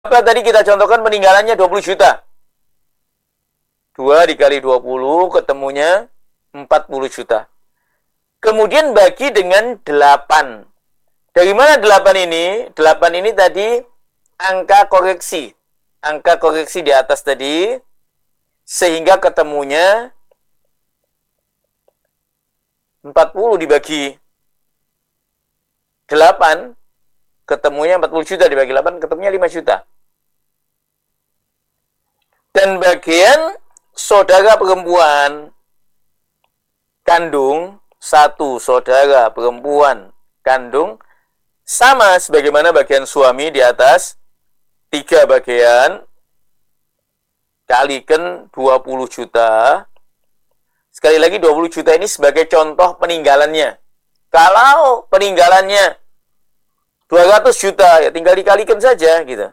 Apa tadi kita contohkan peninggalannya 20 juta. 2 dikali 20 ketemunya 40 juta. Kemudian bagi dengan 8. Dari mana 8 ini? 8 ini tadi angka koreksi. Angka koreksi di atas tadi. Sehingga ketemunya 40 dibagi 8. Ketemunya 40 juta dibagi 8. Ketemunya 5 juta. Dan bagian saudara perempuan kandung, satu saudara perempuan kandung, sama sebagaimana bagian suami di atas, 3 bagian, kalikan 20 juta. Sekali lagi 20 juta ini sebagai contoh peninggalannya. Kalau peninggalannya 200 juta, ya tinggal dikalikan saja, gitu.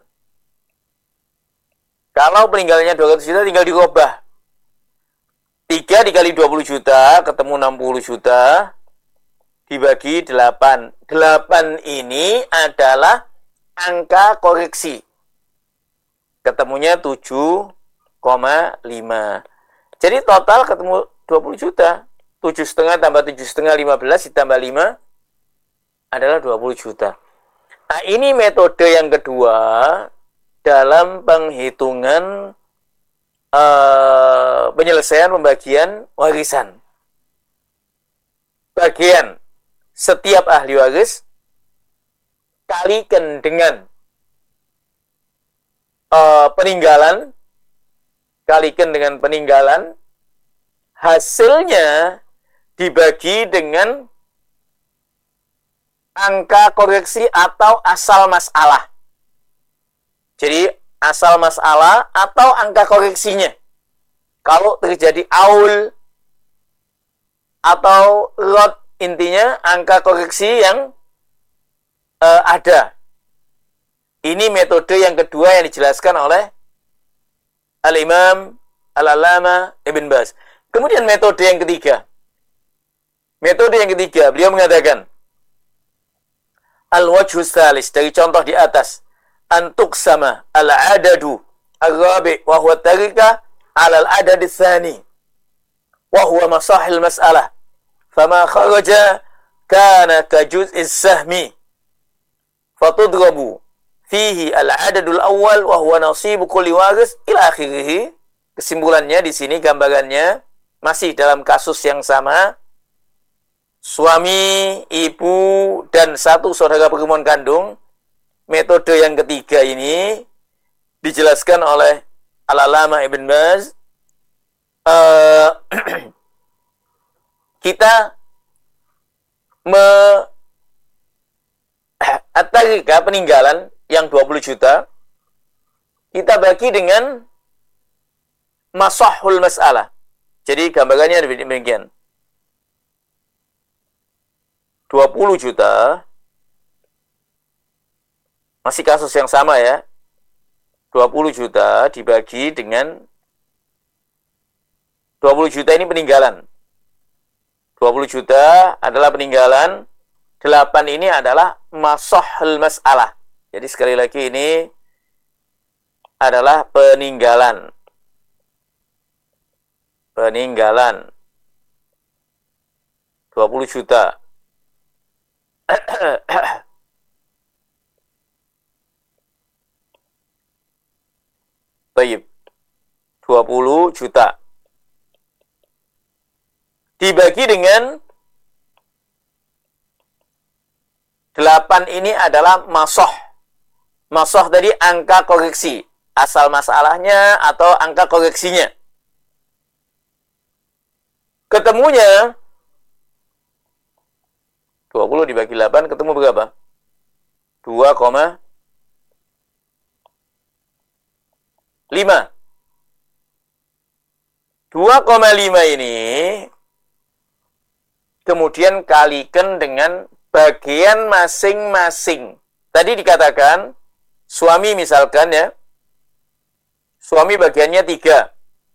Kalau peninggalannya 200 juta, tinggal dirubah. 3 dikali 20 juta, ketemu 60 juta, dibagi 8. 8 ini adalah angka koreksi. Ketemunya 7,5. Jadi total ketemu 20 juta. 7,5 tambah 7,5, 15, ditambah 5 adalah 20 juta. Nah, ini metode yang kedua dalam penghitungan penyelesaian pembagian warisan. Bagian setiap ahli waris kalikan dengan peninggalan, kalikan dengan peninggalan, hasilnya dibagi dengan angka koreksi atau asal masalah. Jadi asal masalah atau angka koreksinya. Kalau terjadi aul atau lot, intinya angka koreksi yang ada. Ini metode yang kedua yang dijelaskan oleh Al-Imam Al-Allamah Ibn Baz. Kemudian metode yang ketiga. Metode yang ketiga, beliau mengatakan Al-Wajhus Thalis, dari contoh di atas, antuk sama al-adadu al-rabi wa huwa tarika ala al-adad al-thani wa huwa masahil mas'alah fama kharaja kana ka juz'i sahmi fatudrabu fihi al-adad al-awwal wa huwa nasibu kulli waris ila akhirih. Kesimpulannya di sini, gambarannya masih dalam kasus yang sama, suami, ibu, dan satu saudara perempuan kandung. Metode yang ketiga ini dijelaskan oleh Al-Allamah Ibn Baz. Kita at-tarika, peninggalan yang 20 juta, kita bagi dengan masahul mas'alah. Jadi gambarannya demikian. 20 juta, masih kasus yang sama ya, 20 juta dibagi dengan 20 juta ini peninggalan. 20 juta adalah peninggalan, 8 ini adalah masahul mas'alah. Jadi sekali lagi ini adalah peninggalan. Peninggalan 20 juta. Baik, 20 juta dibagi dengan 8 ini adalah masoh. Masoh tadi angka koreksi, asal masalahnya atau angka koreksinya. Ketemunya 20 dibagi 8 ketemu berapa? 2,5. 2,5 ini kemudian kalikan dengan bagian masing-masing. Tadi dikatakan suami misalkan ya, suami bagiannya 3.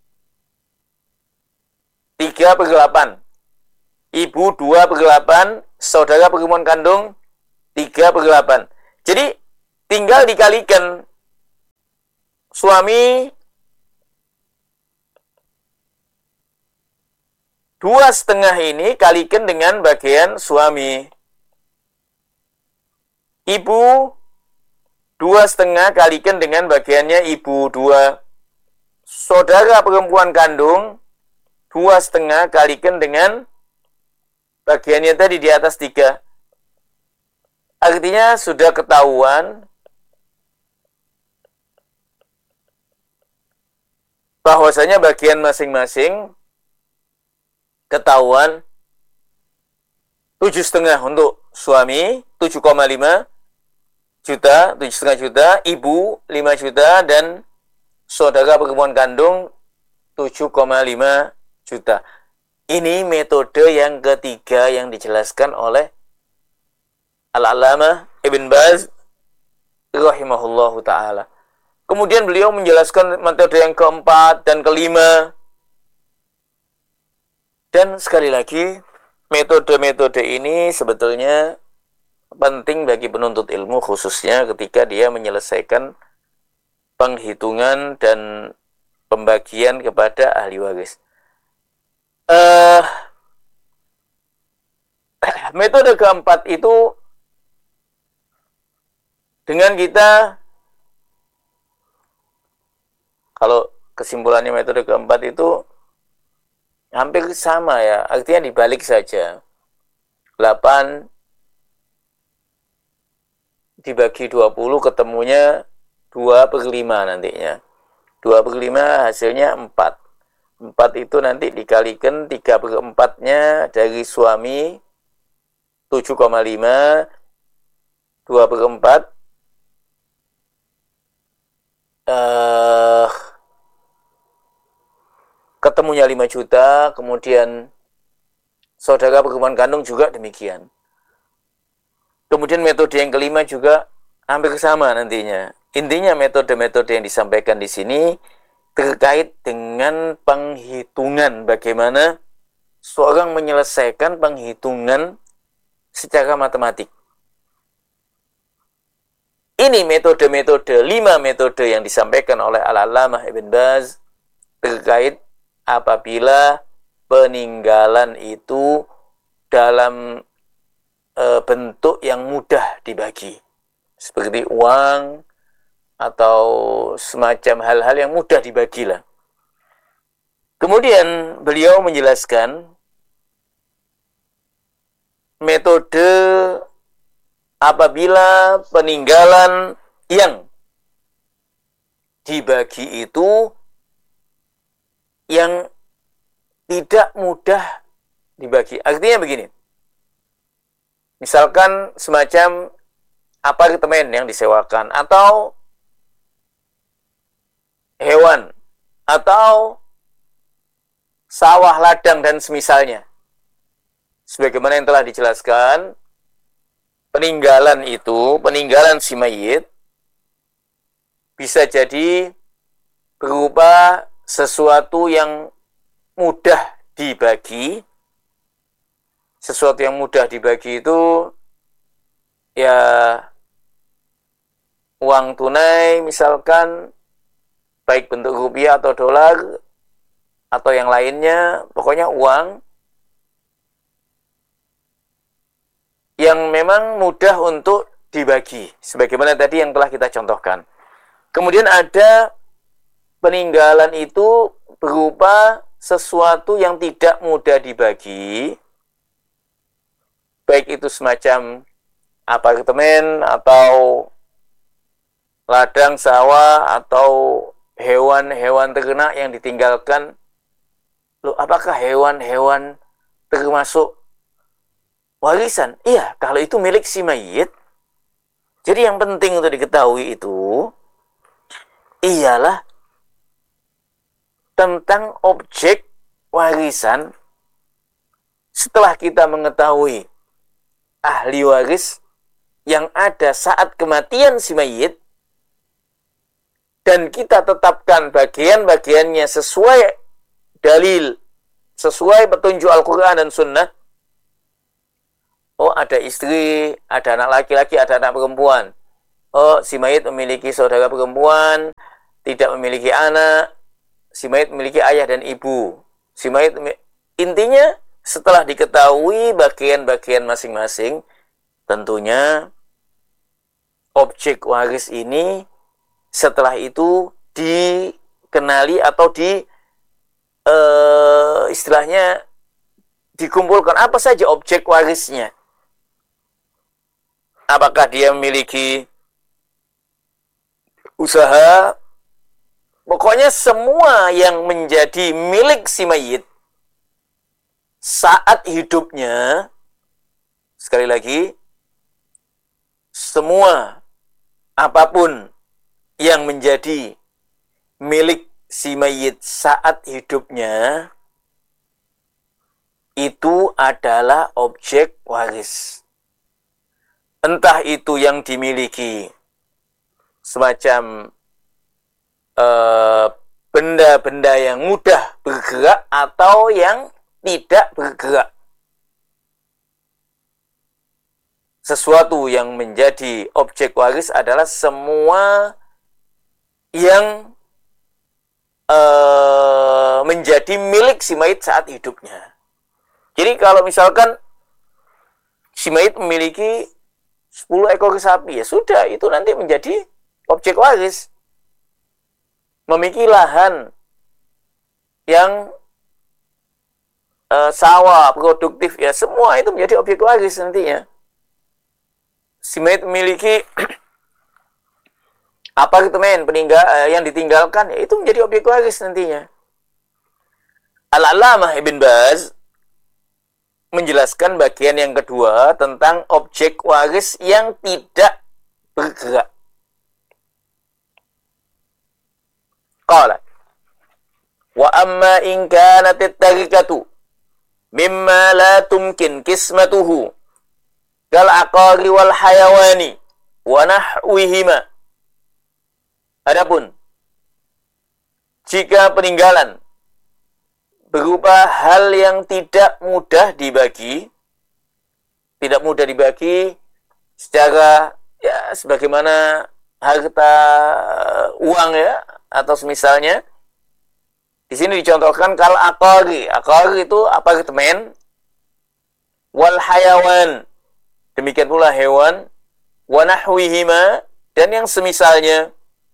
3/8. Ibu 2/8, saudara perempuan kandung 3/8. Jadi tinggal dikalikan suami 2,5 ini kalikan dengan bagian suami. Ibu 2,5 kalikan dengan bagiannya ibu 2. Saudara perempuan kandung 2,5 kalikan dengan bagiannya tadi di atas 3. Artinya sudah ketahuan bahwasanya bagian masing-masing ketahuan 7,5 untuk suami 7,5 juta, 7,5 juta, ibu 5 juta, dan saudara perempuan kandung 7,5 juta. Ini metode yang ketiga yang dijelaskan oleh Al-Allamah Ibn Baz rahimahullahu ta'ala. Kemudian beliau menjelaskan metode yang keempat dan kelima. Dan sekali lagi, metode-metode ini sebetulnya penting bagi penuntut ilmu, khususnya ketika dia menyelesaikan penghitungan dan pembagian kepada ahli waris. Metode keempat itu dengan kita, kalau kesimpulannya metode keempat itu hampir sama ya, artinya dibalik saja. 8 dibagi 20 ketemunya 2/5 nantinya. 2/5 hasilnya 4. 4 itu nanti dikalikan 3/4-nya dari suami 7,5, 2/4 ketemunya 5 juta, kemudian saudara perempuan kandung juga demikian. Kemudian metode yang kelima juga hampir sama nantinya. Intinya metode-metode yang disampaikan di sini terkait dengan penghitungan, bagaimana seorang menyelesaikan penghitungan secara matematik. Ini metode-metode, 5 metode yang disampaikan oleh Al-Allamah Ibn Baz terkait apabila peninggalan itu dalam bentuk yang mudah dibagi, seperti uang atau semacam hal-hal yang mudah dibagilah. Kemudian beliau menjelaskan metode apabila peninggalan yang dibagi itu yang tidak mudah dibagi. Artinya begini, misalkan semacam apartemen yang disewakan, atau hewan, atau sawah, ladang, dan semisalnya. Sebagaimana yang telah dijelaskan, peninggalan itu, peninggalan si mayit, bisa jadi berupa sesuatu yang mudah dibagi. Sesuatu yang mudah dibagi itu ya uang tunai misalkan, baik bentuk rupiah atau dolar atau yang lainnya, pokoknya uang yang memang mudah untuk dibagi, sebagaimana tadi yang telah kita contohkan. Kemudian ada peninggalan itu berupa sesuatu yang tidak mudah dibagi, baik itu semacam apartemen atau ladang sawah atau hewan-hewan ternak yang ditinggalkan. Loh, apakah hewan-hewan termasuk warisan? Iya, kalau itu milik si mayit. Jadi yang penting untuk diketahui itu ialah tentang objek warisan. Setelah kita mengetahui ahli waris yang ada saat kematian si mayit, dan kita tetapkan bagian-bagiannya sesuai dalil, sesuai petunjuk Al-Quran dan Sunnah. Oh, ada istri, ada anak laki-laki, ada anak perempuan. Oh, si mayit memiliki saudara perempuan, tidak memiliki anak, si mayit memiliki ayah dan ibu. Intinya setelah diketahui bagian-bagian masing-masing, tentunya objek waris ini setelah itu dikenali atau istilahnya dikumpulkan apa saja objek warisnya. Apakah dia memiliki usaha? Pokoknya semua yang menjadi milik si mayit saat hidupnya, sekali lagi, semua apapun yang menjadi milik si mayit saat hidupnya itu adalah objek waris. Entah itu yang dimiliki semacam benda-benda yang mudah bergerak atau yang tidak bergerak. Sesuatu yang menjadi objek waris adalah semua yang menjadi milik si mayit saat hidupnya. Jadi kalau misalkan si mayit memiliki 10 ekor sapi, ya sudah, itu nanti menjadi objek waris. Memiliki lahan yang sawah, produktif, ya semua itu menjadi objek waris nantinya. Si mayit memiliki apartemen yang ditinggalkan, ya itu menjadi objek waris nantinya. Al-Allamah Ibn Baz menjelaskan bagian yang kedua tentang objek waris yang tidak bergerak. Qala wa amma in kanat at-tarikatu mimma la tumkin kismatuhu kal aqari wal hayawani wa nahwihima. Adapun jika peninggalan berupa hal yang tidak mudah dibagi secara ya sebagaimana harta uang ya, atau semisalnya. Di sini dicontohkan kal aqari. Aqari itu apartemen, wal hayawan, demikian pula hewan, wa nahwihima, dan yang semisalnya.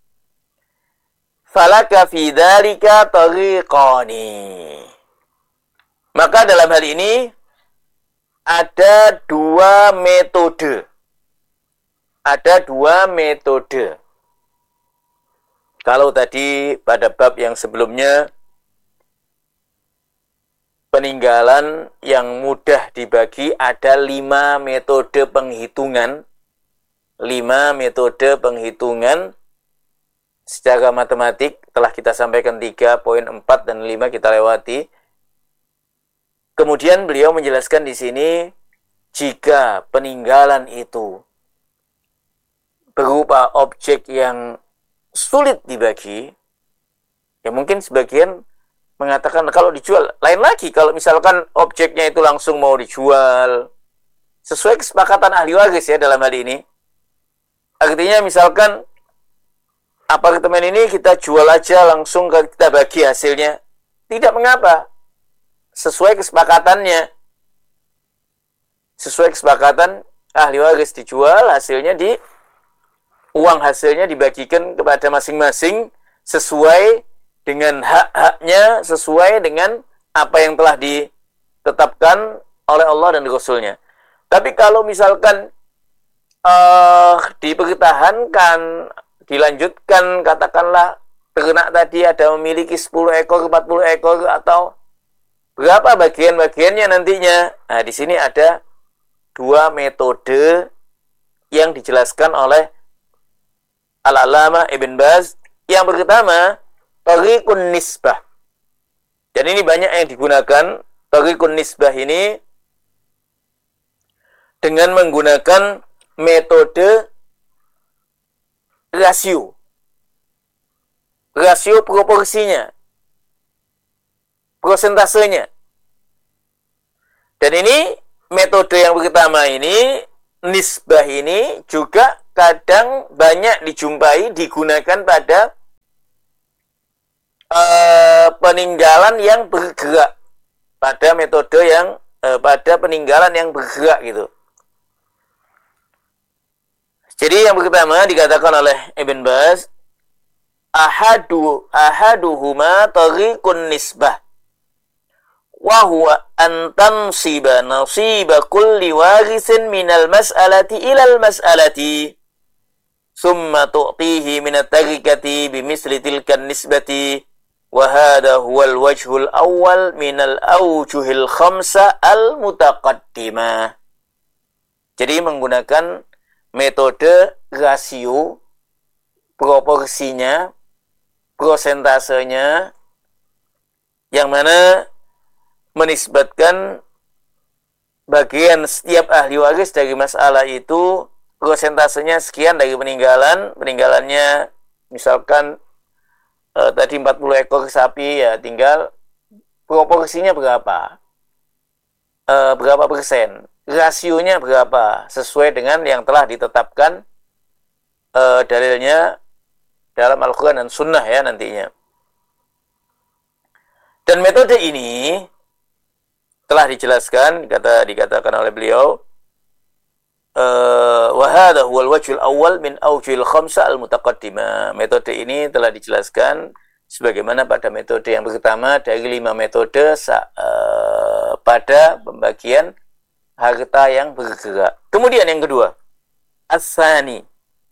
Falaka fi dzalika tariqani. Maka dalam hal ini ada dua metode. Kalau tadi pada bab yang sebelumnya peninggalan yang mudah dibagi, ada 5 metode penghitungan. 5 metode penghitungan secara matematik. Telah kita sampaikan 3, poin 4 dan 5 kita lewati. Kemudian beliau menjelaskan di sini, jika peninggalan itu berupa objek yang sulit dibagi, ya mungkin sebagian mengatakan kalau dijual. Lain lagi kalau misalkan objeknya itu langsung mau dijual sesuai kesepakatan ahli waris ya dalam hal ini. Artinya misalkan apartemen ini kita jual aja langsung, kita bagi hasilnya, tidak mengapa. Sesuai kesepakatannya. Sesuai kesepakatan ahli waris, dijual, hasilnya uang hasilnya dibagikan kepada masing-masing sesuai dengan hak-haknya, sesuai dengan apa yang telah ditetapkan oleh Allah dan Rasulnya. Tapi kalau misalkan dipertahankan, dilanjutkan, katakanlah ternak tadi ada memiliki 10 ekor, 40 ekor, atau berapa bagian-bagiannya nantinya. Nah, di sini ada 2 metode yang dijelaskan oleh Al-Allamah Ibn Baz. Yang pertama, tariqun nisbah. Dan ini banyak yang digunakan. Tariqun nisbah ini dengan menggunakan metode rasio proporsinya, prosentasenya. Dan ini metode yang pertama ini, nisbah ini juga kadang banyak dijumpai digunakan pada peninggalan yang bergerak, pada metode yang pada peninggalan yang bergerak gitu. Jadi yang pertama dikatakan oleh Ibn Baz, ahaduhuma tariqun nisbah wa huwa an tansiba nasiba kulli warisin minal mas'alati ilal mas'alati summa tu'tihi minat tarikati bimisli tilkan nisbati wa hadha huwal wajhul awal minal awjuhil khamsa al mutaqaddimah. Jadi menggunakan metode rasio, proporsinya, prosentasenya, yang mana menisbatkan bagian setiap ahli waris dari masalah itu prosentasenya sekian dari peninggalannya misalkan tadi 40 ekor sapi, ya tinggal proporsinya berapa, berapa persen, rasionya berapa, sesuai dengan yang telah ditetapkan dalilnya dalam Al-Quran dan Sunnah ya nantinya. Dan metode ini telah dijelaskan, dikatakan oleh beliau, wa hadha huwal wajhul awwal min awjil khamsa al mutaqaddimah. Metode ini telah dijelaskan sebagaimana pada metode yang pertama dari 5 metode pada pembagian harta yang bergerak. Kemudian yang kedua, as-sani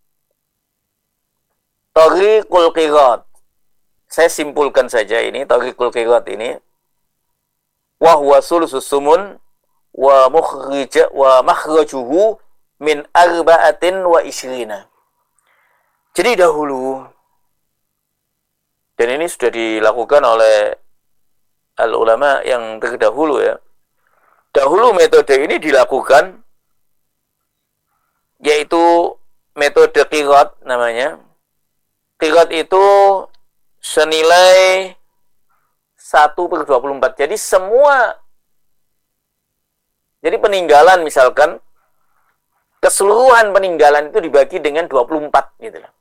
tariqul qirat. Saya simpulkan saja ini tariqul qirat ini, wa huwa sulusus sumun wa makhrajuhu min arba'atin wa isyrina. Jadi dahulu, dan ini sudah dilakukan oleh al-ulama yang terdahulu ya, dahulu metode ini dilakukan, yaitu metode qirat namanya. Qirat itu senilai 1/24. Jadi peninggalan misalkan, keseluruhan peninggalan itu dibagi dengan 24 gitu loh.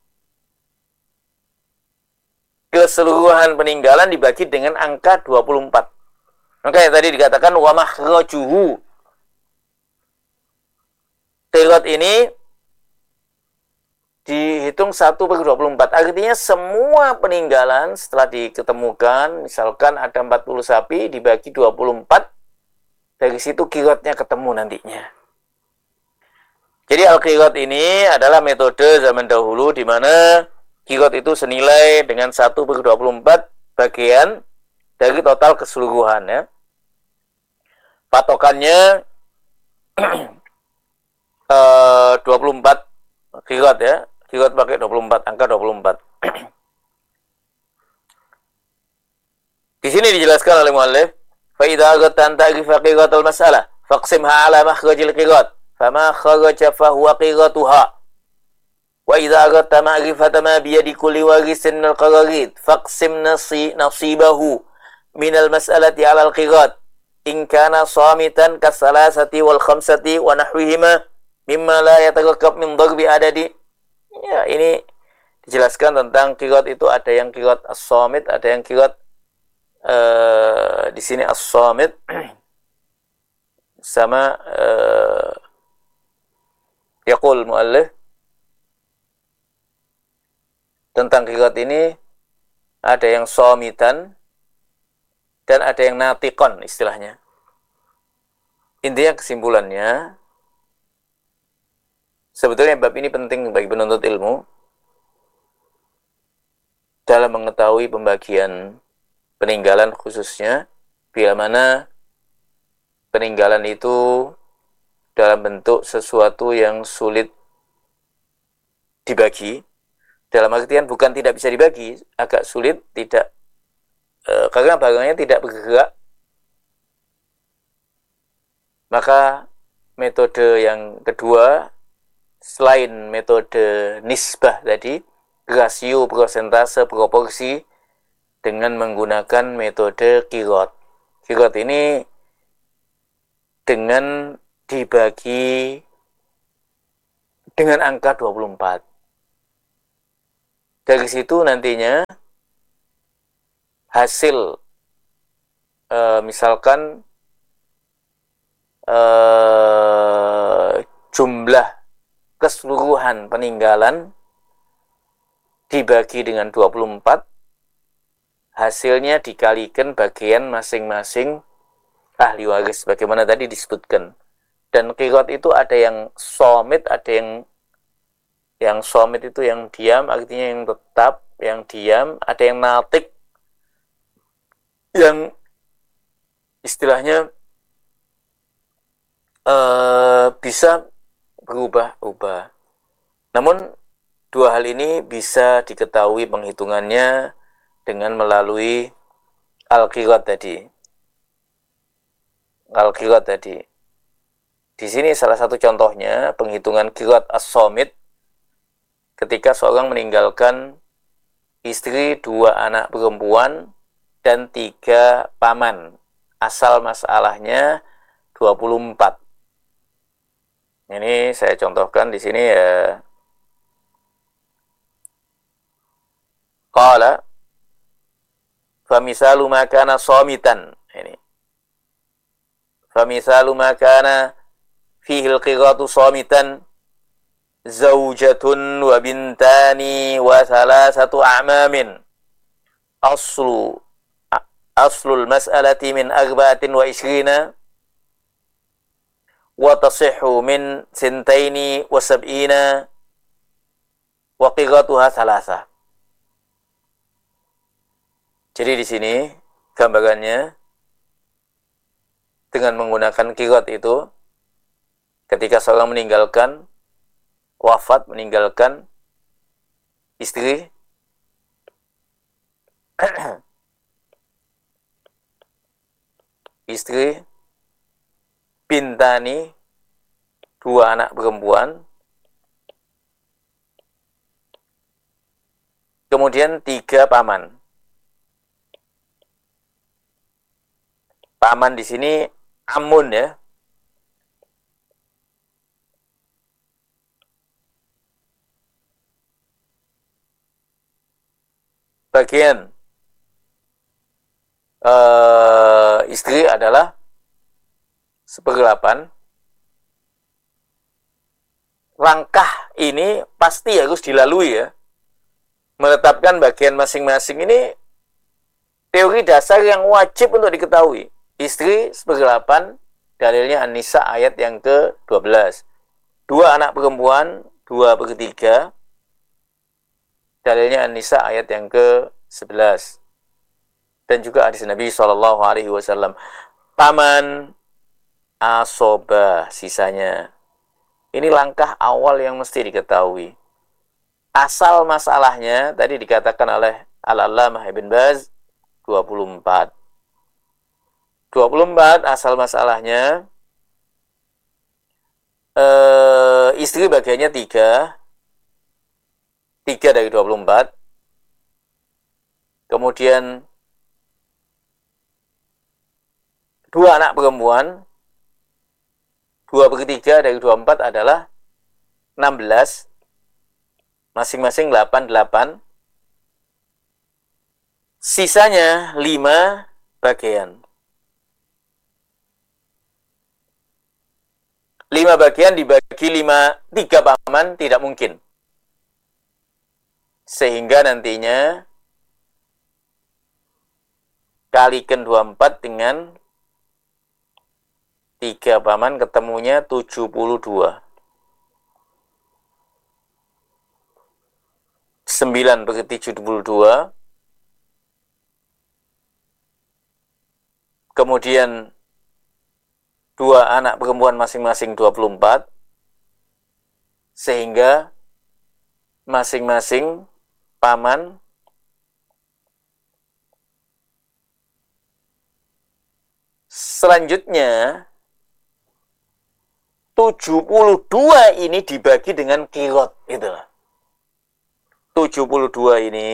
Keseluruhan peninggalan dibagi dengan angka 24. Maka yang tadi dikatakan wa makhrajuhu. Qirat ini dihitung 1/24. Artinya semua peninggalan setelah diketemukan, misalkan ada 40 sapi dibagi 24, dari situ qiratnya ketemu nantinya. Jadi al-qirat ini adalah metode zaman dahulu di mana qirat itu senilai dengan 1/24 bagian dari total keseluruhan ya. Patokannya 24 qirat ya. Qirat pakai 24, angka 24. Di sini dijelaskan oleh muallif, fa idza aghta an ta'rifa qiratul mas'alah faqsimha ala makhrajil qirat fama kharaja fa huwa qiratuha. Wa idza aghta ma'rifata ma bi yadi kulli warisin al-qararid faqsim nasibahu min al-mas'alati ala al-qirat in kana samitan kasalasati wal khamsati wa nahwihima mimma la yatarakkab min darbi adadi. Ya, ini dijelaskan tentang qirat itu, ada yang qirat as-samit, ada yang qirat di sini as-samit sama yaqul muallif tentang qirat ini ada yang samitan dan ada yang natiqan istilahnya. Intinya kesimpulannya, sebetulnya bab ini penting bagi penuntut ilmu dalam mengetahui pembagian peninggalan, khususnya bila mana peninggalan itu dalam bentuk sesuatu yang sulit dibagi. Dalam artian bukan tidak bisa dibagi, agak sulit, tidak karena barangnya tidak bergerak. Maka metode yang kedua, selain metode nisbah tadi, rasio, persentase, proporsi, dengan menggunakan metode qirat. Qirat ini dengan dibagi dengan angka 24. Dari situ nantinya hasil misalkan jumlah keseluruhan peninggalan dibagi dengan 24, hasilnya dikalikan bagian masing-masing ahli waris, bagaimana tadi disebutkan. Dan qirat itu ada yang somit, ada yang somit itu yang diam, artinya yang tetap, yang diam, ada yang natik, yang istilahnya bisa berubah-ubah. Namun dua hal ini bisa diketahui penghitungannya dengan melalui al-qirat tadi. Al-qirat tadi. Di sini salah satu contohnya penghitungan qirat as-somit ketika seorang meninggalkan istri, 2 anak perempuan, dan 3 paman. Asal masalahnya 24. Ini saya contohkan di sini ya. Qala famisalu ma kana shamitan. Ini. Famisalu ma kana fihi al-qiratu shamitan zaujatun wa bintani wa thalathatu a'mamin. Aslul mas'alati min 24 wa tasihhu min 72 wa qiratuha thalatha. Jadi di sini gambarannya dengan menggunakan qirat itu ketika seorang meninggalkan wafat, meninggalkan istri istri, bintani, 2 anak perempuan, kemudian 3 paman. Paman di sini amun ya. Bagian istri adalah 1/8. Langkah ini pasti harus dilalui ya. Menetapkan bagian masing-masing ini teori dasar yang wajib untuk diketahui. Istri 1/8, dalilnya An-Nisa ayat yang ke-12. 2 anak perempuan 2/3, dalilnya An-Nisa ayat yang ke-11. Dan juga hadis Nabi SAW. Paman, asoba, sisanya. Ini langkah awal yang mesti diketahui. Asal masalahnya, tadi dikatakan oleh Al-Allamah Ibn Baz, 24. 24 asal masalahnya, istri bagiannya 3. 3 dari 24. Kemudian 2 anak perempuan, 2/3 dari 24 adalah 16. Masing-masing 8. Sisanya 5 bagian. 5 bagian dibagi 3 paman tidak mungkin. Sehingga nantinya kalikan 24 dengan 3 paman ketemunya 72. 9/72. Kemudian 2 anak perempuan masing-masing 24. Sehingga masing-masing paman selanjutnya 72 ini dibagi dengan qirat, itulah. 72 ini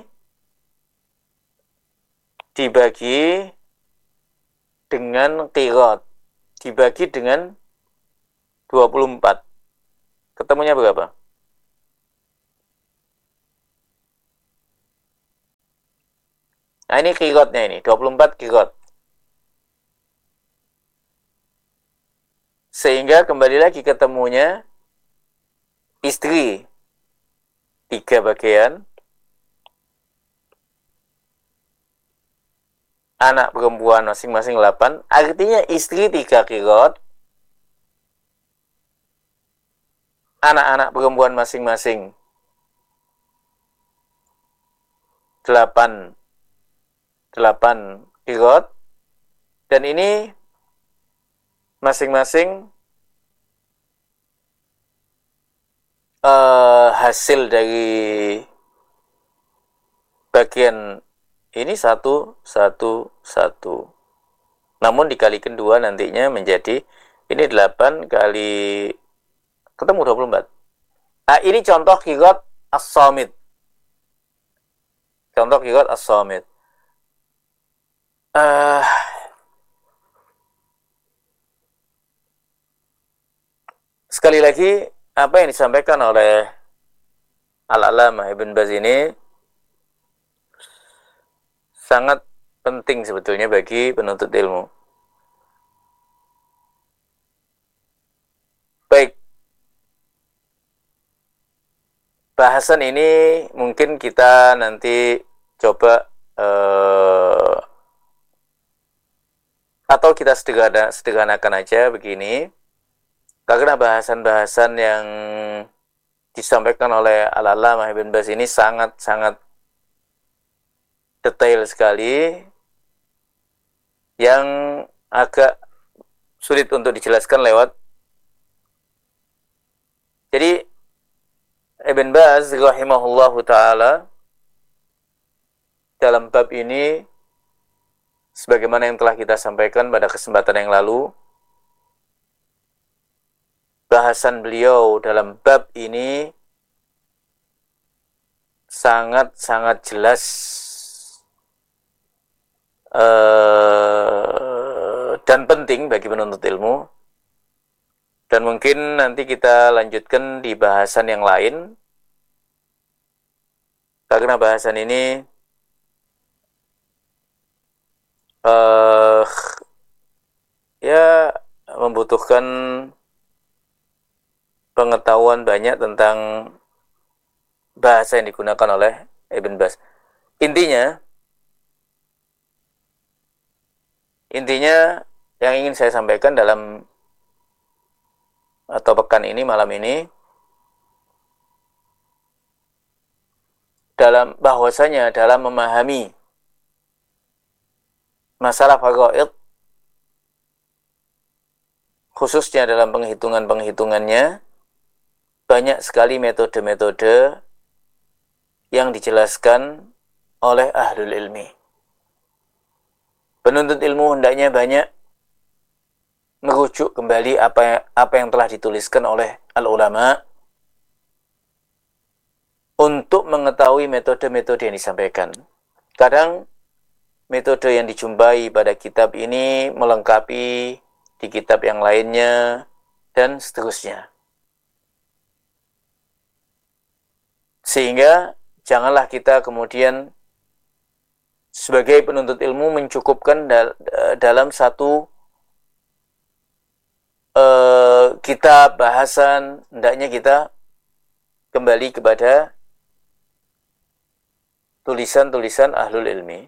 dibagi dengan qirat, dibagi dengan 24. Ketemunya berapa? Nah, ini kirotnya ini, 24 kirot. Sehingga kembali lagi ketemunya istri 3 bagian, anak perempuan masing-masing 8, artinya istri 3 kirot, anak-anak perempuan masing-masing 8 kirot, dan ini masing-masing hasil dari bagian ini satu, satu, satu. Namun dikalikan 2 nantinya menjadi ini 8 kali ketemu 24. Nah, ini contoh kirot as-somit. Contoh kirot as-somit. Sekali lagi, apa yang disampaikan oleh Al-Allamah Ibn Baz ini sangat penting sebetulnya bagi penuntut ilmu. Baik, bahasan ini mungkin kita nanti coba atau kita sederhanakan aja begini, karena bahasan-bahasan yang disampaikan oleh Al-Allamah Ibn Baz ini sangat-sangat detail sekali, yang agak sulit untuk dijelaskan lewat. Jadi Ibn Baz rahimahullahu ta'ala dalam bab ini, sebagaimana yang telah kita sampaikan pada kesempatan yang lalu, bahasan beliau dalam bab ini sangat-sangat jelas dan penting bagi penuntut ilmu. Dan mungkin nanti kita lanjutkan di bahasan yang lain, karena bahasan ini ya membutuhkan pengetahuan banyak tentang bahasa yang digunakan oleh Ibn Baz. Intinya yang ingin saya sampaikan dalam atau pekan ini, malam ini, dalam bahwasanya dalam memahami masalah faraid, khususnya dalam penghitungan-penghitungannya, banyak sekali metode-metode yang dijelaskan oleh ahlul ilmi. Penuntut ilmu hendaknya banyak merujuk kembali apa yang telah dituliskan oleh al-ulama untuk mengetahui metode-metode yang disampaikan. Kadang metode yang dijumpai pada kitab ini melengkapi di kitab yang lainnya, dan seterusnya. Sehingga janganlah kita kemudian sebagai penuntut ilmu mencukupkan dalam satu kitab bahasan, hendaknya kita kembali kepada tulisan-tulisan ahlul ilmi.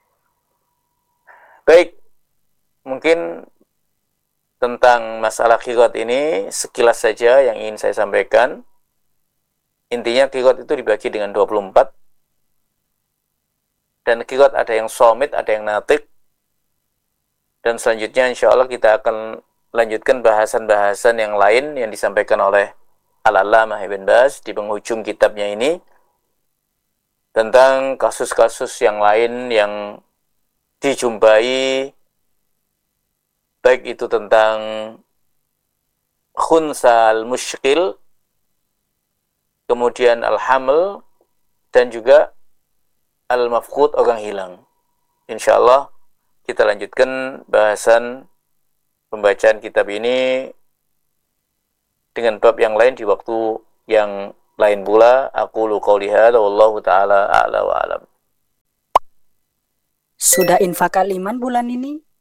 Baik, mungkin tentang masalah qirot ini sekilas saja yang ingin saya sampaikan. Intinya qirot itu dibagi dengan 24. Dan qirot ada yang somit, ada yang natik. Dan selanjutnya insya Allah kita akan lanjutkan bahasan-bahasan yang lain yang disampaikan oleh Al-Allamah Ibn Baz di penghujung kitabnya ini, tentang kasus-kasus yang lain yang dijumpai, baik itu tentang khunsal musykil, kemudian al-haml, dan juga al-mafqud, orang hilang. Insyaallah kita lanjutkan bahasan pembacaan kitab ini dengan bab yang lain di waktu yang lain pula. Aqulu qouli hadza wallahu taala a'la wa a'lam. Sudah infak kaliman bulan ini?